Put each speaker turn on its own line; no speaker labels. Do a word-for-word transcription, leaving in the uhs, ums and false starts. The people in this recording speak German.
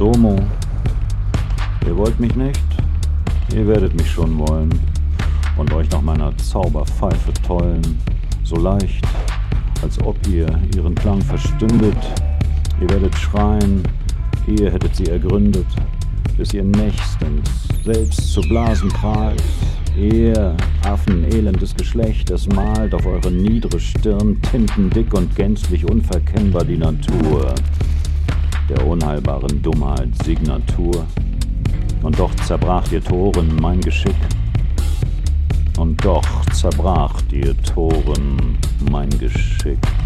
Domo. Ihr wollt mich nicht? Ihr werdet mich schon wollen und euch nach meiner Zauberpfeife tollen, so leicht, als ob ihr ihren Klang verstündet. Ihr werdet schreien, ihr hättet sie ergründet, bis ihr nächstens selbst zu blasen prahlt. Ihr Affen, elendes Geschlecht, es malt auf eure niedere Stirn tintendick und gänzlich unverkennbar die Natur der unheilbaren Dummheit Signatur. Und doch zerbracht ihr Toren mein Geschick. Und doch zerbracht ihr Toren mein Geschick.